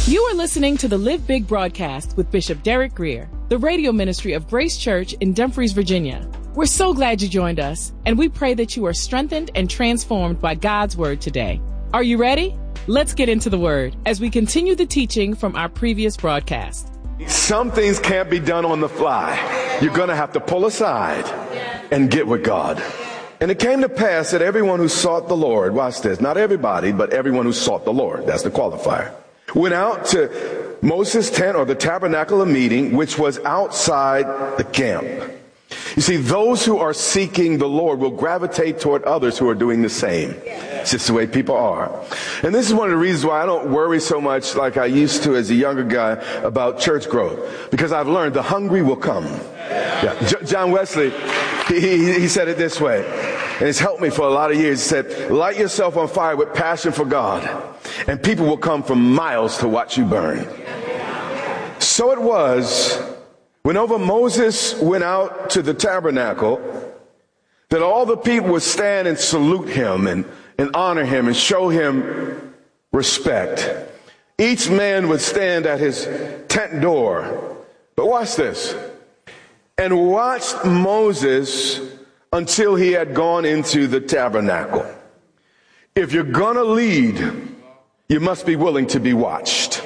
You are listening to the Live Big broadcast with Bishop Derek Greer, the radio ministry of Grace Church in Dumfries, Virginia. We're so glad you joined us, and we pray that you are strengthened and transformed by God's word today. Are you ready? Let's get into the word as we continue the teaching from our previous broadcast. Some things can't be done on the fly. You're going to have to pull aside and get with God. And it came to pass that everyone who sought the Lord, watch this, not everybody, but everyone who sought the Lord, that's the qualifier, went out to Moses' tent or the tabernacle of meeting, which was outside the camp. You see, those who are seeking the Lord will gravitate toward others who are doing the same. It's just the way people are. And this is one of the reasons why I don't worry so much like I used to as a younger guy about church growth. Because I've learned the hungry will come. Yeah. John Wesley, he said it this way, and it's helped me for a lot of years. He said, light yourself on fire with passion for God, and people will come from miles to watch you burn. So it was, whenever Moses went out to the tabernacle, that all the people would stand and salute him and honor him and show him respect. Each man would stand at his tent door. But watch this. And watched Moses until he had gone into the tabernacle. If you're going to lead, you must be willing to be watched.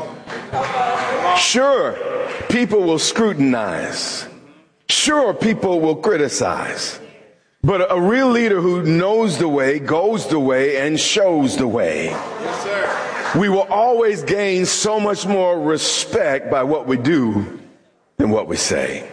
Sure, people will scrutinize. Sure, people will criticize. But a real leader who knows the way, goes the way, and shows the way. Yes, sir. We will always gain so much more respect by what we do than what we say.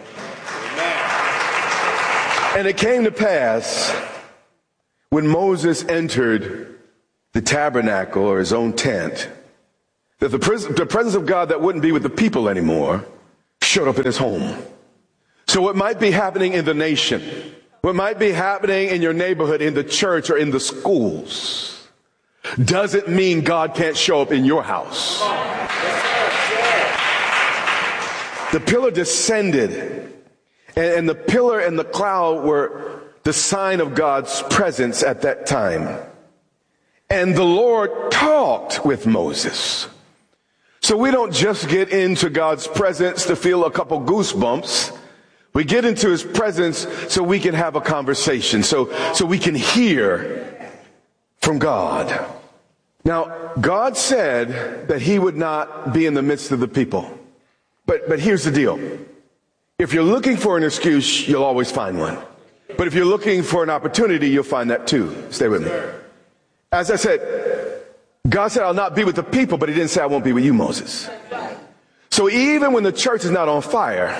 And it came to pass when Moses entered the tabernacle or his own tent that the presence of God that wouldn't be with the people anymore showed up in his home. So what might be happening in the nation, what might be happening in your neighborhood, in the church, or in the schools, doesn't mean God can't show up in your house. The pillar descended, and the pillar and the cloud were the sign of God's presence at that time. And the Lord talked with Moses. So we don't just get into God's presence to feel a couple goosebumps. We get into his presence so we can have a conversation, so we can hear from God. Now, God said that he would not be in the midst of the people. But here's the deal. If you're looking for an excuse, you'll always find one. But if you're looking for an opportunity, you'll find that too. Stay with me. As I said, God said, I'll not be with the people, but he didn't say I won't be with you, Moses. So even when the church is not on fire,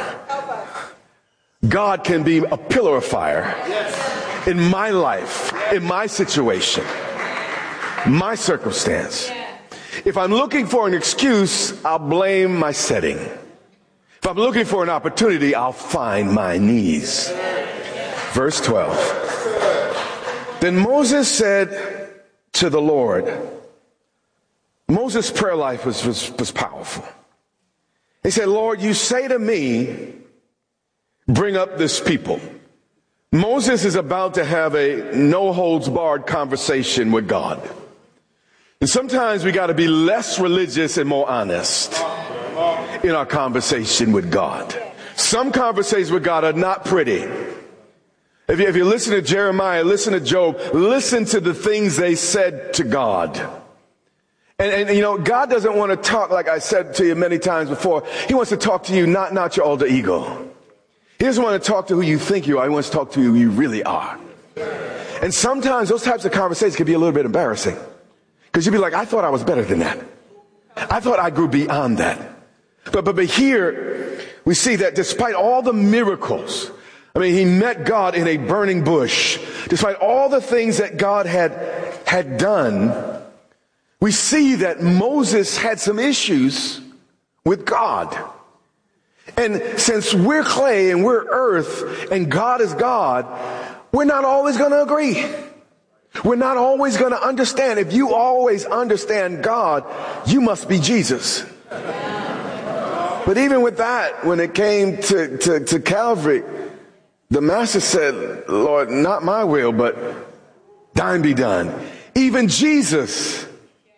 God can be a pillar of fire in my life, in my situation, my circumstance. If I'm looking for an excuse, I'll blame my setting. If I'm looking for an opportunity, I'll find my knees. Verse 12. Then Moses said to the Lord, Moses' prayer life was powerful. He said, Lord, you say to me, bring up this people. Moses is about to have a no-holds-barred conversation with God. And sometimes we got to be less religious and more honest in our conversation with God. Some conversations with God are not pretty. If you listen to Jeremiah, listen to Job, listen to the things they said to God. And you know, God doesn't want to talk, like I said to you many times before. He wants to talk to you, not your alter ego. He doesn't want to talk to who you think you are. He wants to talk to who you really are. And sometimes those types of conversations can be a little bit embarrassing. Because you'd be like, I thought I was better than that. I thought I grew beyond that. But here we see that despite all the miracles, I mean, he met God in a burning bush. Despite all the things that God had done, we see that Moses had some issues with God. And since we're clay and we're earth and God is God, we're not always going to agree. We're not always going to understand. If you always understand God, you must be Jesus. But even with that, when it came to Calvary, the master said, Lord, not my will, but thine be done. Even Jesus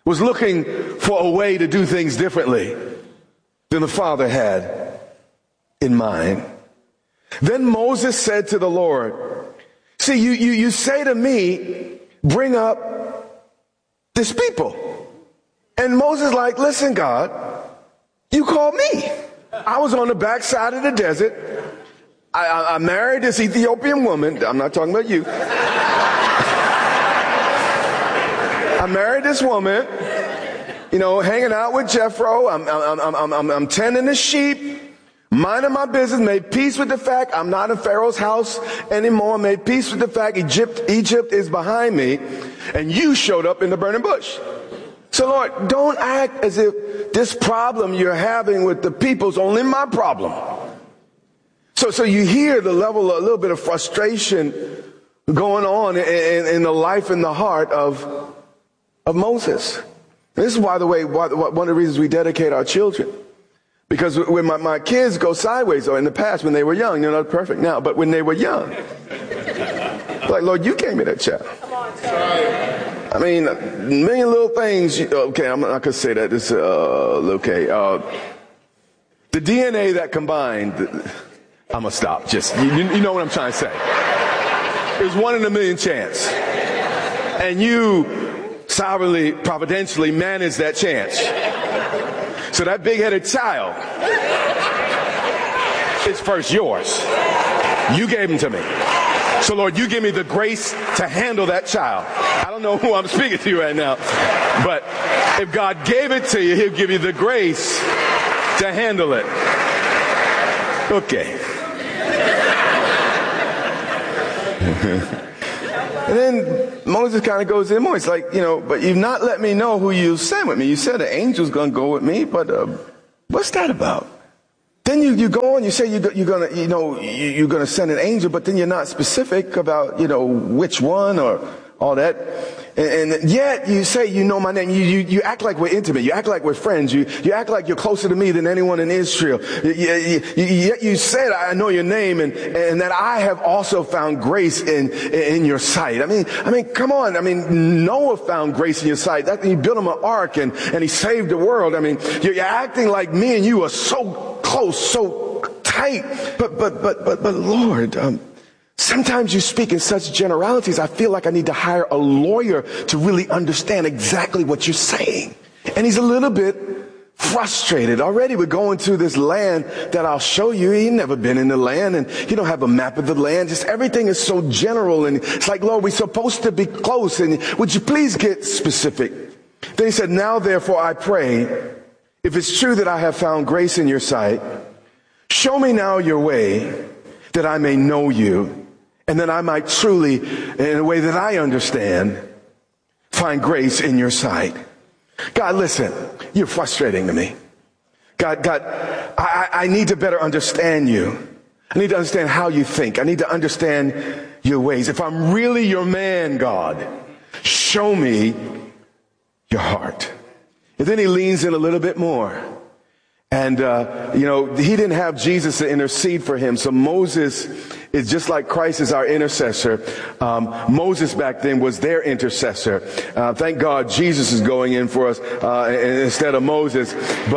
was looking for a way to do things differently than the Father had in mind. Then Moses said to the Lord, see, you say to me, bring up this people. And Moses like, listen, God, you called me. I was on the backside of the desert. I married this Ethiopian woman. I'm not talking about you. I married this woman, hanging out with Jethro. I'm tending the sheep, minding my business, made peace with the fact I'm not in Pharaoh's house anymore, made peace with the fact Egypt is behind me, and you showed up in the burning bush. So Lord, don't act as if this problem you're having with the people is only my problem. So you hear the level, a little bit of frustration going on in the life and the heart of Moses. This is, by the way, one of the reasons we dedicate our children. Because when my kids go sideways, or in the past when they were young, they're not perfect now, but when they were young, like, Lord, you gave me that child. I mean, a million little things. Okay, I'm not going to say that. It's, okay. The DNA that combined, I'm going to stop. Just, you know what I'm trying to say. It was 1 in a million chance. And you sovereignly, providentially managed that chance. So that big-headed child is first yours. You gave him to me. So Lord, you give me the grace to handle that child. I don't know who I'm speaking to right now, but if God gave it to you, he'll give you the grace to handle it. Okay. And then Moses kind of goes in more. It's like, but you've not let me know who you sent with me. You said an angel's going to go with me, but what's that about? Then you go on, you say you're going to send an angel, but then you're not specific about, which one or all that. And yet you say, my name. You act like we're intimate. You act like we're friends. You act like you're closer to me than anyone in Israel. Yet you said, I know your name and that I have also found grace in your sight. I mean, come on. Noah found grace in your sight. That he built him an ark and he saved the world. You're acting like me and you are so close, so tight. But Lord, sometimes you speak in such generalities, I feel like I need to hire a lawyer to really understand exactly what you're saying. And he's a little bit frustrated. Already we're going to this land that I'll show you. He's never been in the land and you don't have a map of the land. Just everything is so general. And it's like, Lord, we're supposed to be close. And would you please get specific? Then he said, now therefore I pray, if it's true that I have found grace in your sight, show me now your way that I may know you. And that I might truly, in a way that I understand, find grace in your sight. God, listen, you're frustrating to me. God, I need to better understand you. I need to understand how you think. I need to understand your ways. If I'm really your man, God, show me your heart. And then he leans in a little bit more. And, he didn't have Jesus to intercede for him. So Moses is just like Christ is our intercessor. Moses back then was their intercessor. Thank God Jesus is going in for us, instead of Moses.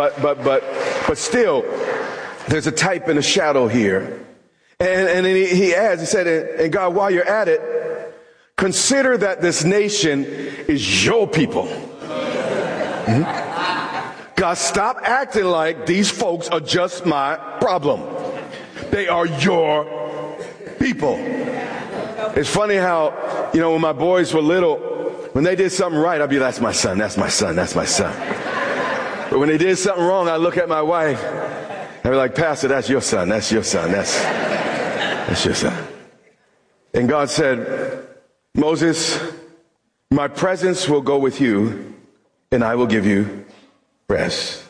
But still, there's a type and a shadow here. And then he adds, he said, and God, while you're at it, consider that this nation is your people. Mm-hmm. God, stop acting like these folks are just my problem. They are your people. It's funny how, when my boys were little, when they did something right, I'd be, that's my son, that's my son, that's my son. But when they did something wrong, I'd look at my wife and be like, Pastor, that's your son, that's your son, that's your son. And God said, Moses, my presence will go with you and I will give you rest.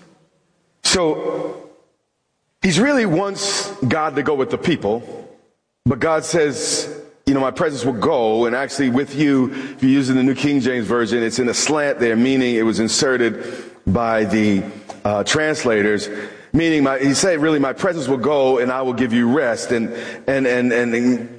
So he's really wants God to go with the people, but God says, my presence will go, and actually with you, if you're using the New King James Version, it's in a slant there, meaning it was inserted by the translators, meaning he said really my presence will go and I will give you rest. And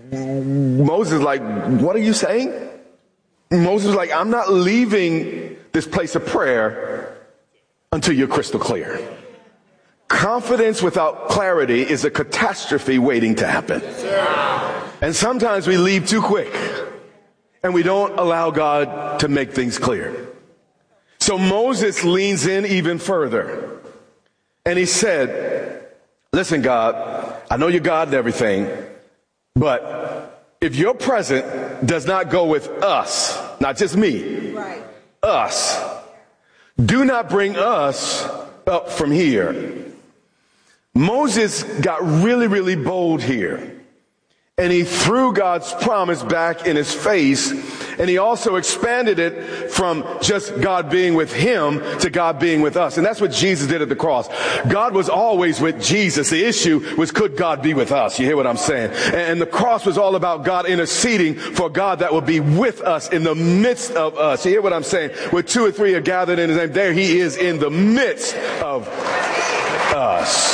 Moses is like, what are you saying? Moses is like, I'm not leaving this place of prayer until you're crystal clear. Confidence without clarity is a catastrophe waiting to happen. And sometimes we leave too quick and we don't allow God to make things clear. So Moses leans in even further and he said, listen, God, I know you're God and everything, but if your presence does not go with us, not just me, right, us, do not bring us up from here. Moses got really, really bold here. And he threw God's promise back in his face. And he also expanded it from just God being with him to God being with us. And that's what Jesus did at the cross. God was always with Jesus. The issue was, could God be with us? You hear what I'm saying? And the cross was all about God interceding for God that would be with us in the midst of us. You hear what I'm saying? Where 2 or 3 are gathered in his name, there he is in the midst of us.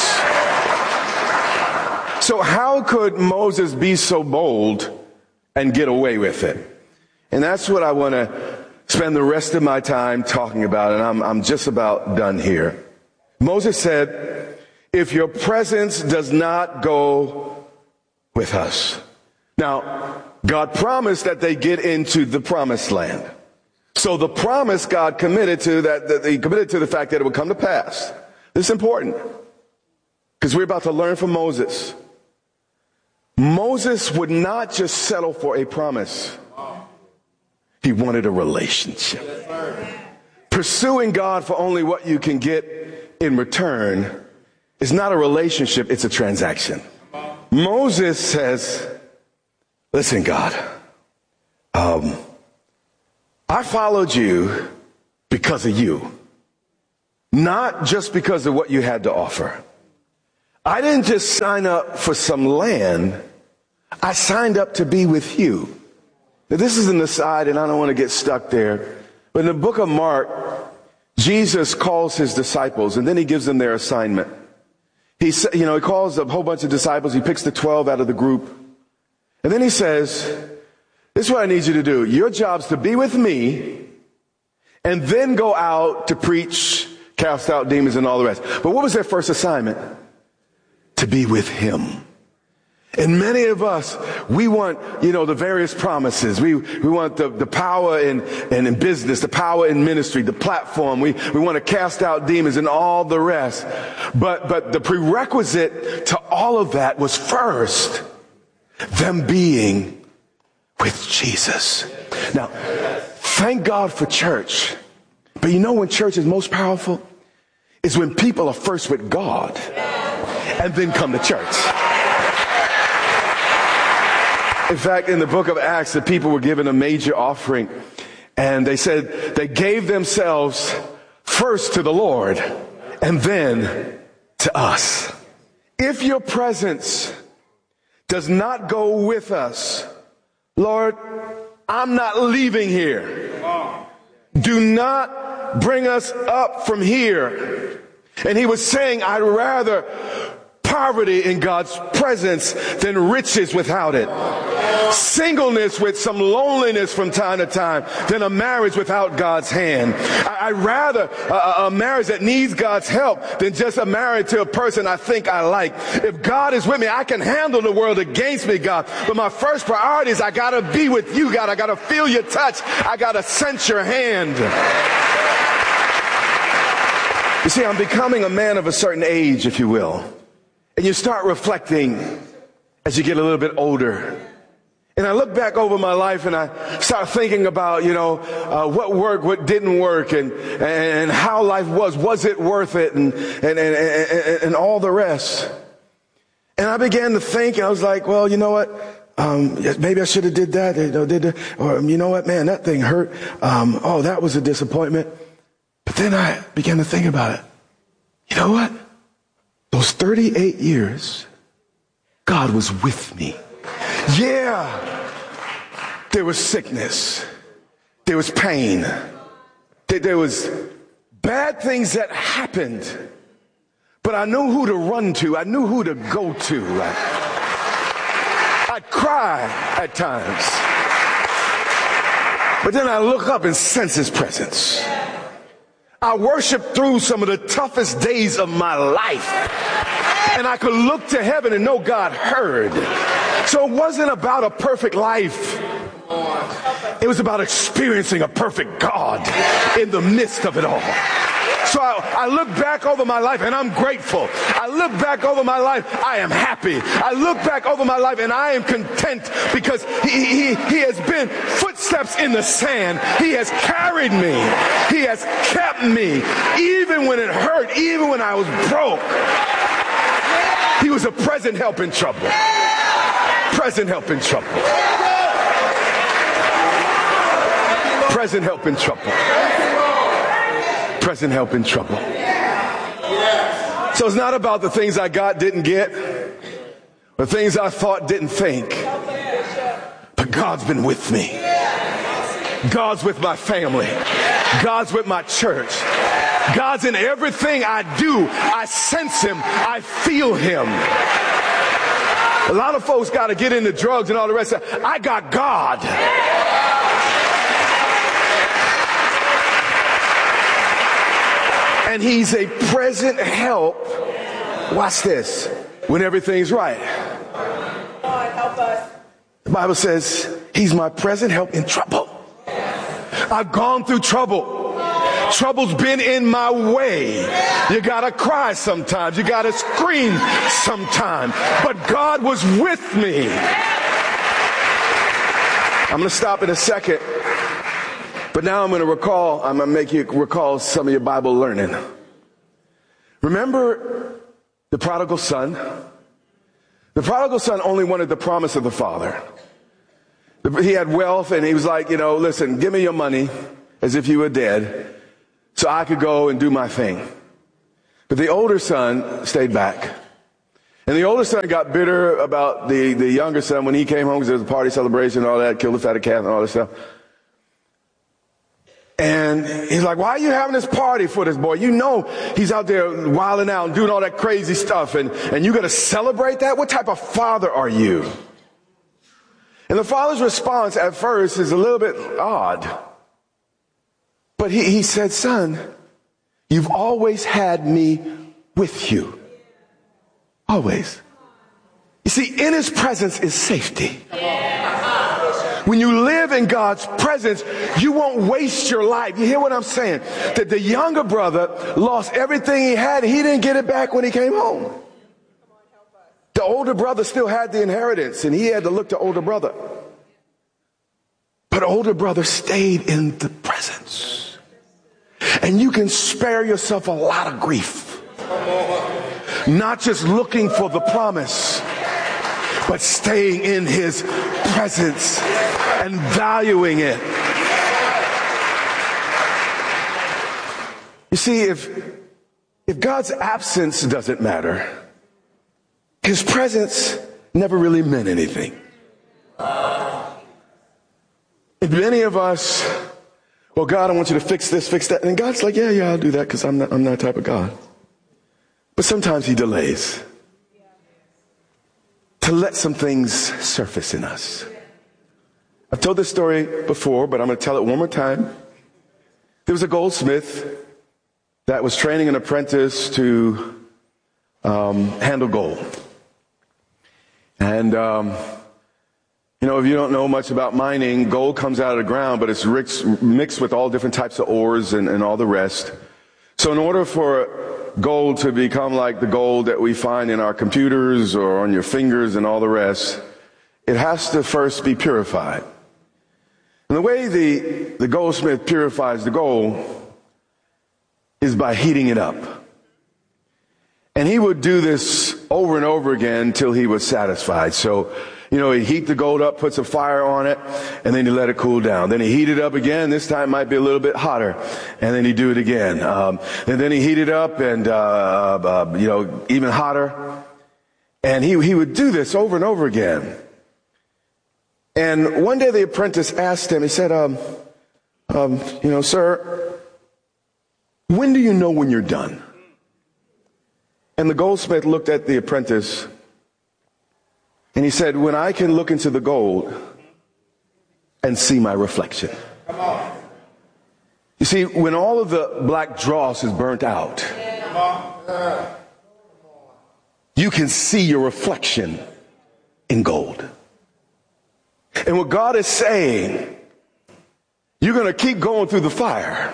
So how could Moses be so bold and get away with it? And that's what I want to spend the rest of my time talking about, and I'm just about done here. Moses said, if your presence does not go with us. Now, God promised that they get into the promised land. So the promise God committed to, that he committed to the fact that it would come to pass. This is important because we're about to learn from Moses. Moses would not just settle for a promise. He wanted a relationship. Pursuing God for only what you can get in return is not a relationship, it's a transaction. Moses says, listen, God, I followed you because of you, not just because of what you had to offer. I didn't just sign up for some land. I signed up to be with you. Now, this is an aside, and I don't want to get stuck there. But in the book of Mark, Jesus calls his disciples, and then he gives them their assignment. He calls a whole bunch of disciples. He picks the 12 out of the group. And then he says, this is what I need you to do. Your job's to be with me, and then go out to preach, cast out demons, and all the rest. But what was their first assignment? To be with him. And many of us, we want, the various promises. We want the power in business, the power in ministry, the platform. We want to cast out demons and all the rest. But the prerequisite to all of that was first them being with Jesus. Now, thank God for church. But when church is most powerful? Is when people are first with God and then come to church. In fact, in the book of Acts, the people were given a major offering, and they said they gave themselves first to the Lord and then to us. If your presence does not go with us, Lord, I'm not leaving here. Do not bring us up from here. And he was saying, I'd rather poverty in God's presence than riches without it. Singleness with some loneliness from time to time than a marriage without God's hand. I'd rather a marriage that needs God's help than just a marriage to a person I think I like. If God is with me, I can handle the world against me, God. But my first priority is I gotta be with you, God. I gotta feel your touch. I gotta sense your hand. You see, I'm becoming a man of a certain age, if you will. And you start reflecting as you get a little bit older. And I look back over my life and I start thinking about, what worked, what didn't work, and how life was. Was it worth it? And all the rest. And I began to think, and I was like, well, you know what? Maybe I should have did that. Or you know what, man, that thing hurt. That was a disappointment. But then I began to think about it. You know what? Those 38 years, God was with me. Yeah, there was sickness. There was pain. There was bad things that happened. But I knew who to run to. I knew who to go to. I'd cry at times. But then I look up and sense his presence. I worshiped through some of the toughest days of my life. And I could look to heaven and know God heard. So it wasn't about a perfect life. It was about experiencing a perfect God in the midst of it all. So I look back over my life and I'm grateful. I look back over my life, I am happy. I look back over my life and I am content because he has been footsteps in the sand. He has carried me. He has kept me. Even when it hurt, even when I was broke. He was a present help in trouble. Present help in trouble. Present help in trouble. Present help in trouble. So it's not about the things I got, didn't get, the things I thought, didn't think. But God's been with me. God's with my family. God's with my church. God's in everything I do. I sense him. I feel him. A lot of folks got to get into drugs and all the rest of it. I got God. And he's a present help. Watch this. When everything's right. God, help us. The Bible says he's my present help in trouble. I've gone through trouble. Trouble's been in my way. You gotta cry sometimes. You gotta scream sometimes. But God was with me. I'm gonna stop in a second. But now I'm gonna make you recall some of your Bible learning. Remember the prodigal son? The prodigal son only wanted the promise of the father. He had wealth and he was like, listen, give me your money as if you were dead so I could go and do my thing. But the older son stayed back. And the older son got bitter about the younger son when he came home because there was a party celebration and all that, killed the fatted calf and all this stuff. And he's like, why are you having this party for this boy? You know he's out there wilding out and doing all that crazy stuff. And you're going to celebrate that? What type of father are you? And the father's response at first is a little bit odd. But he said, son, you've always had me with you. Always. You see, in his presence is safety. When you live in God's presence, you won't waste your life. You hear what I'm saying? That the younger brother lost everything he had and he didn't get it back when he came home. The older brother still had the inheritance and he had to look to older brother. But older brother stayed in the presence. And you can spare yourself a lot of grief. Not just looking for the promise, but staying in his presence and valuing it. You see, if God's absence doesn't matter, his presence never really meant anything. If many of us, well, God, I want you to fix this, fix that. And God's like, yeah, I'll do that because I'm not that type of God. But sometimes he delays to let some things surface in us. I've told this story before, but I'm going to tell it one more time. There was a goldsmith that was training an apprentice to handle gold. And, if you don't know much about mining, gold comes out of the ground, but it's mixed with all different types of ores and all the rest. So in order for gold to become like the gold that we find in our computers or on your fingers and all the rest, it has to first be purified. And the way the goldsmith purifies the gold is by heating it up. And he would do this over and over again until he was satisfied. So, he'd heat the gold up, put some fire on it, and then he'd let it cool down. Then he'd heat it up again. This time it might be a little bit hotter. And then he'd do it again. And then he'd heat it up and, even hotter. And he would do this over and over again. And one day the apprentice asked him, he said, sir, when do you know when you're done? And the goldsmith looked at the apprentice and he said, when I can look into the gold and see my reflection. You see, when all of the black dross is burnt out, you can see your reflection in gold. And what God is saying, you're going to keep going through the fire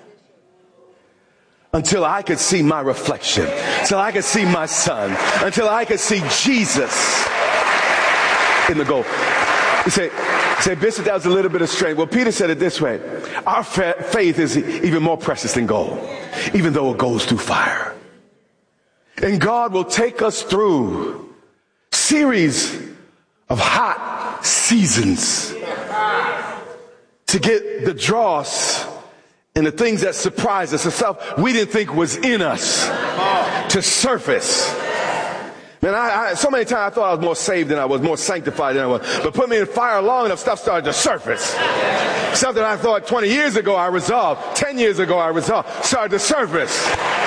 until I could see my reflection, until I could see my son, until I could see Jesus in the gold. You say, Bishop, that was a little bit of strength. Well, Peter said it this way. Our faith is even more precious than gold, even though it goes through fire. And God will take us through series of hot seasons to get the dross and the things that surprise us, the stuff we didn't think was in us, to surface. Man, so many times I thought I was more saved than I was, more sanctified than I was. But put me in fire long enough, stuff started to surface. Something I thought 20 years ago I resolved, 10 years ago I resolved, started to surface.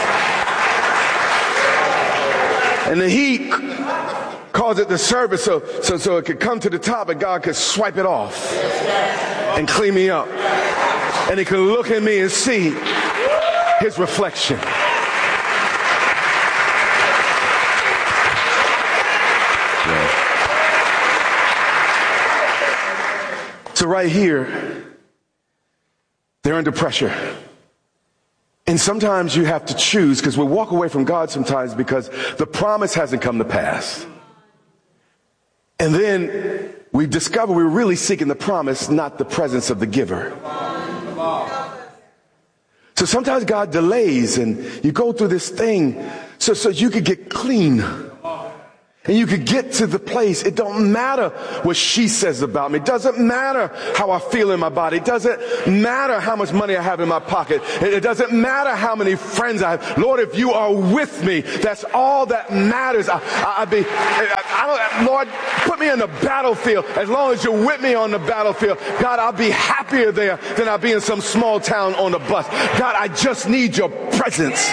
And the heat caused it to surface so it could come to the top and God could swipe it off and clean me up. And he could look at me and see his reflection. So right here, they're under pressure. And sometimes you have to choose, because we walk away from God sometimes because the promise hasn't come to pass. And then we discover we're really seeking the promise, not the presence of the giver. So sometimes God delays and you go through this thing so you could get clean. And you could get to the place. It don't matter what she says about me. It doesn't matter how I feel in my body. It doesn't matter how much money I have in my pocket. It doesn't matter how many friends I have. Lord, if you are with me, that's all that matters. Lord, put me in the battlefield. As long as you're with me on the battlefield, God, I'll be happier there than I'll be in some small town on the bus. God, I just need your presence.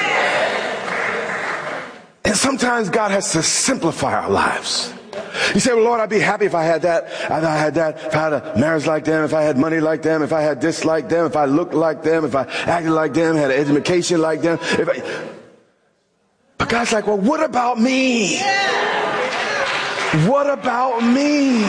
And sometimes God has to simplify our lives. You say, well, Lord, I'd be happy if I had that, if I had a marriage like them, if I had money like them, if I had this like them, if I looked like them, if I acted like them, had an education like them. But God's like, well, what about me? What about me?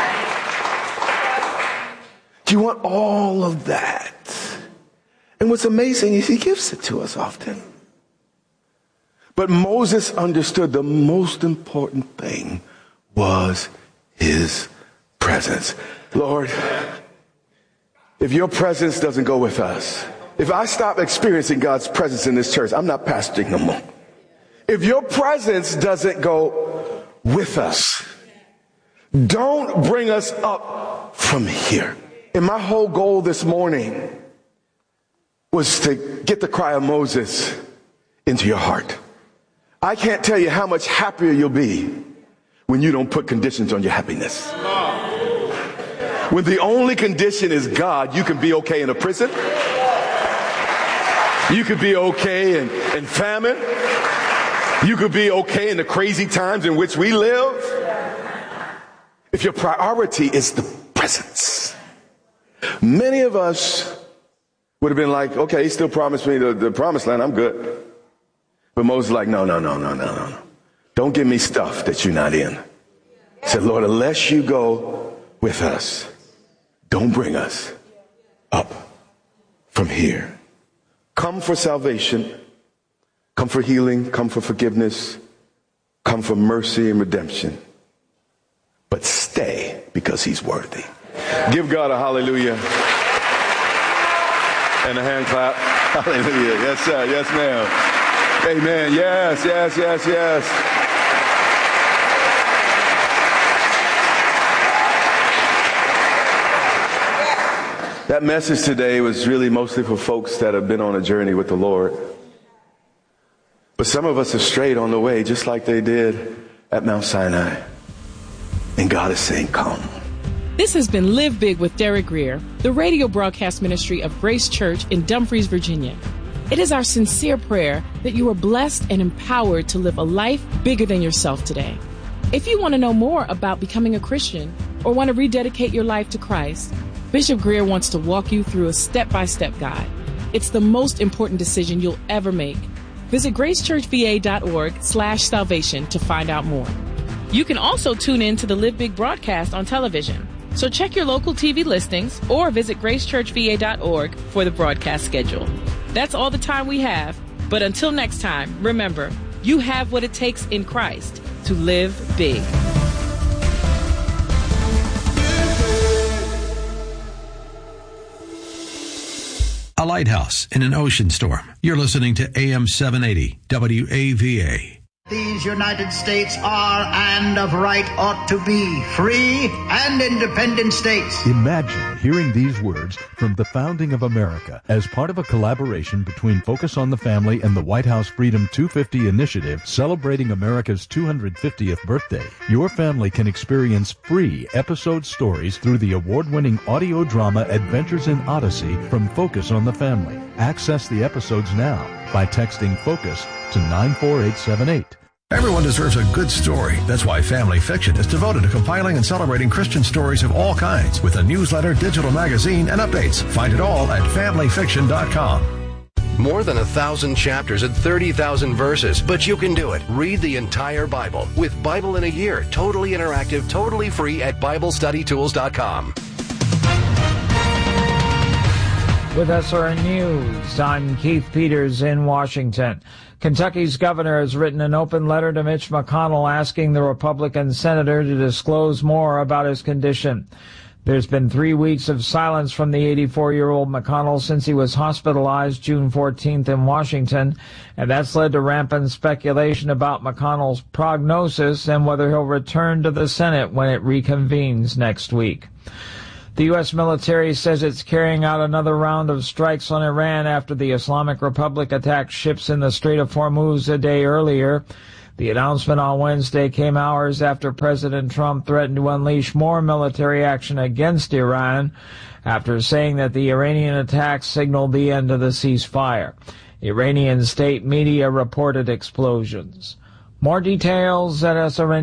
Do you want all of that? And what's amazing is he gives it to us often. But Moses understood the most important thing was his presence. Lord, if your presence doesn't go with us, if I stop experiencing God's presence in this church, I'm not pastoring no more. If your presence doesn't go with us, don't bring us up from here. And my whole goal this morning was to get the cry of Moses into your heart. I can't tell you how much happier you'll be when you don't put conditions on your happiness. When the only condition is God, you can be okay in a prison. You could be okay in famine. You could be okay in the crazy times in which we live. If your priority is the presence. Many of us would have been like, okay, he still promised me the promised land, I'm good. But Moses is like, no. Don't give me stuff that you're not in. He said, Lord, unless you go with us, don't bring us up from here. Come for salvation. Come for healing. Come for forgiveness. Come for mercy and redemption. But stay because he's worthy. Give God a hallelujah. And a hand clap. Hallelujah. Yes, sir. Yes, ma'am. Amen. Yes. That message today was really mostly for folks that have been on a journey with the Lord. But some of us have strayed on the way, just like they did at Mount Sinai. And God is saying, come. This has been Live Big with Derek Grier, the radio broadcast ministry of Grace Church in Dumfries, Virginia. It is our sincere prayer that you are blessed and empowered to live a life bigger than yourself today. If you want to know more about becoming a Christian or want to rededicate your life to Christ, Bishop Grier wants to walk you through a step-by-step guide. it's the most important decision you'll ever make. Visit gracechurchva.org/salvation to find out more. You can also tune in to the Live Big broadcast on television. So check your local TV listings or visit gracechurchva.org for the broadcast schedule. That's all the time we have. But until next time, remember, you have what it takes in Christ to live big. A lighthouse in an ocean storm. You're listening to AM 780 WAVA. These United States are and of right ought to be free and independent states. Imagine hearing these words from the founding of America as part of a collaboration between Focus on the Family and the White House Freedom 250 initiative celebrating America's 250th birthday. Your family can experience free episode stories through the award-winning audio drama Adventures in Odyssey from Focus on the Family. Access the episodes now by texting FOCUS to 94878. Everyone deserves a good story. That's why Family Fiction is devoted to compiling and celebrating Christian stories of all kinds with a newsletter, digital magazine, and updates. Find it all at familyfiction.com. More than 1,000 chapters and 30,000 verses, but you can do it. Read the entire Bible with Bible in a Year, totally interactive, totally free at BibleStudyTools.com. With SRN News, I'm Keith Peters in Washington. Kentucky's governor has written an open letter to Mitch McConnell asking the Republican senator to disclose more about his condition. There's been 3 weeks of silence from the 84-year-old McConnell since he was hospitalized June 14th in Washington, and that's led to rampant speculation about McConnell's prognosis and whether he'll return to the Senate when it reconvenes next week. The U.S. military says it's carrying out another round of strikes on Iran after the Islamic Republic attacked ships in the Strait of Hormuz a day earlier. The announcement on Wednesday came hours after President Trump threatened to unleash more military action against Iran after saying that the Iranian attacks signaled the end of the ceasefire. Iranian state media reported explosions. More details at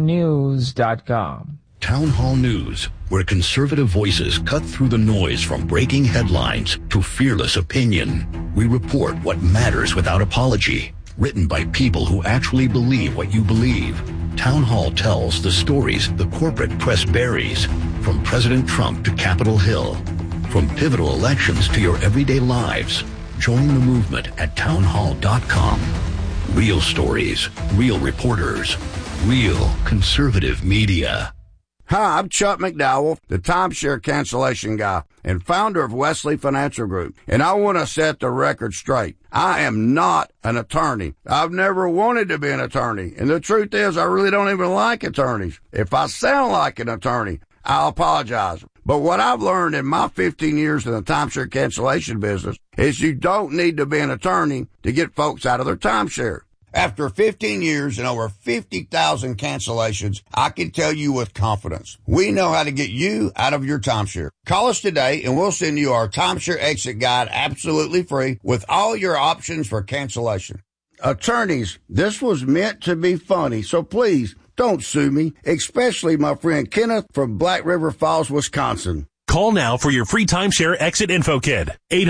srnnews.com. Town Hall News, where conservative voices cut through the noise from breaking headlines to fearless opinion. We report what matters without apology. Written by people who actually believe what you believe. Town Hall tells the stories the corporate press buries, from President Trump to Capitol Hill, from pivotal elections to your everyday lives. Join the movement at townhall.com. Real stories, real reporters, real conservative media. Hi, I'm Chuck McDowell, the timeshare cancellation guy and founder of Wesley Financial Group, and I want to set the record straight. I am not an attorney. I've never wanted to be an attorney, and the truth is I really don't even like attorneys. If I sound like an attorney, I'll apologize. But what I've learned in my 15 years in the timeshare cancellation business is you don't need to be an attorney to get folks out of their timeshare. After 15 years and over 50,000 cancellations, I can tell you with confidence, we know how to get you out of your timeshare. Call us today and we'll send you our timeshare exit guide absolutely free with all your options for cancellation. Attorneys, this was meant to be funny, so please don't sue me, especially my friend Kenneth from Black River Falls, Wisconsin. Call now for your free timeshare exit info kit.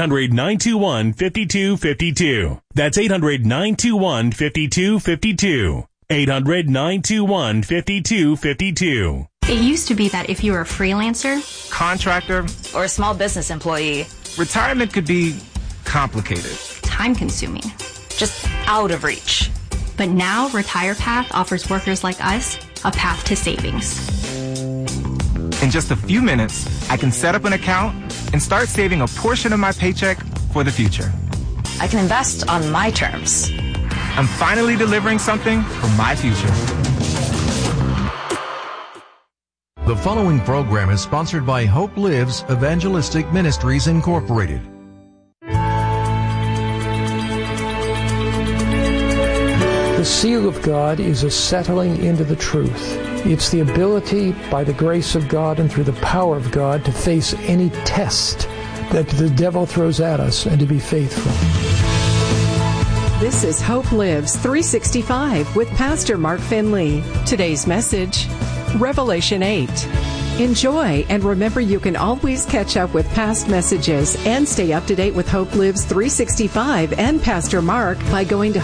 800-921-5252. That's 800-921-5252. 800-921-5252. It used to be that if you were a freelancer, contractor, or a small business employee, retirement could be complicated, time-consuming, just out of reach. But now RetirePath offers workers like us a path to savings. In just a few minutes, I can set up an account and start saving a portion of my paycheck for the future. I can invest on my terms. I'm finally delivering something for my future. The following program is sponsored by Hope Lives Evangelistic Ministries, Incorporated. The seal of God is a settling into the truth. It's the ability, by the grace of God and through the power of God, to face any test that the devil throws at us and to be faithful. This is Hope Lives 365 with Pastor Mark Finley. Today's message, Revelation 8. Enjoy, and remember you can always catch up with past messages and stay up to date with Hope Lives 365 and Pastor Mark by going to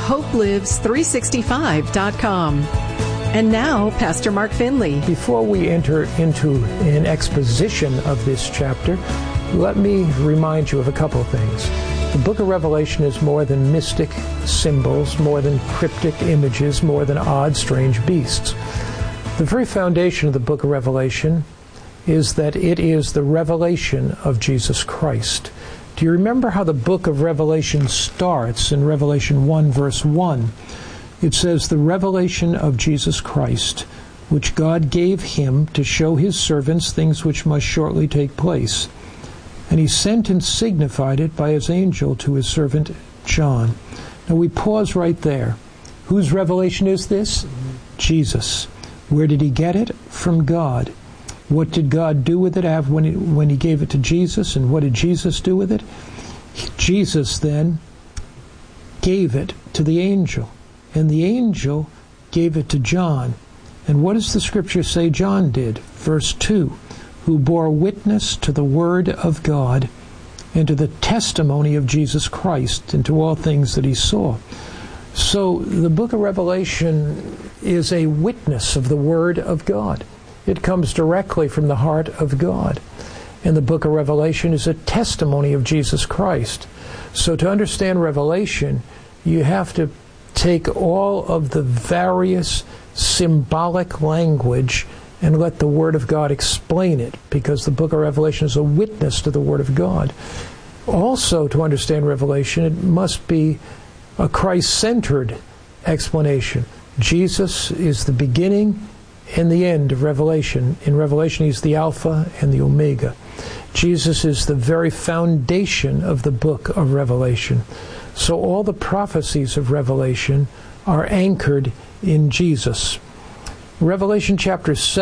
hopelives365.com. And now, Pastor Mark Finley. Before we enter into an exposition of this chapter, let me remind you of a couple of things. The book of Revelation is more than mystic symbols, more than cryptic images, more than odd, strange beasts. The very foundation of the book of Revelation is that it is the revelation of Jesus Christ. Do you remember how the book of Revelation starts in Revelation 1, verse 1? It says, "The revelation of Jesus Christ, which God gave him to show his servants things which must shortly take place. And he sent and signified it by his angel to his servant John." Now we pause right there. Whose revelation is this? Jesus. Where did he get it? From God. What did God do with it when he gave it to Jesus? And what did Jesus do with it? Jesus then gave it to the angel. And the angel gave it to John. And what does the scripture say John did? Verse 2, "Who bore witness to the word of God and to the testimony of Jesus Christ and to all things that he saw." So the book of Revelation is a witness of the word of God. It comes directly from the heart of God. And the book of Revelation is a testimony of Jesus Christ. So to understand Revelation, you have to take all of the various symbolic language and let the Word of God explain it, because the book of Revelation is a witness to the Word of God. Also, to understand Revelation, it must be a Christ-centered explanation. Jesus is the beginning and the end of Revelation. In Revelation, he's the Alpha and the Omega. Jesus is the very foundation of the book of Revelation. So all the prophecies of Revelation are anchored in Jesus. Revelation chapter 7